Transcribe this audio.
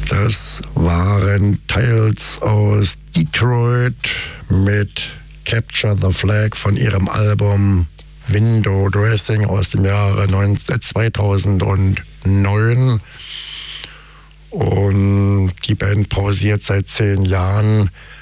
Das waren Tales aus Detroit mit Capture the Flag von ihrem Album Window Dressing aus dem Jahre 2009. Und die Band pausiert seit 10 Jahren.